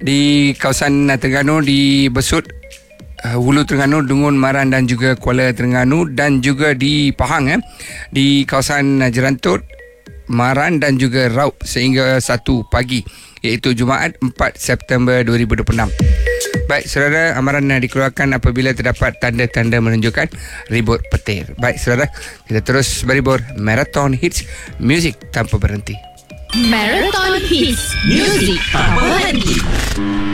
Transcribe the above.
di kawasan Terengganu, di Besut, Hulu Terengganu, Dungun, Maran dan juga Kuala Terengganu, dan juga di Pahang di kawasan Jerantut, Maran dan juga Raup sehingga 1 pagi, iaitu Jumaat 4 September 2026. Baik saudara, amaran dikeluarkan apabila terdapat tanda-tanda menunjukkan ribut petir. Baik saudara, kita terus beribur Marathon Hits, muzik tanpa berhenti. Marathon Hits, muzik tanpa berhenti.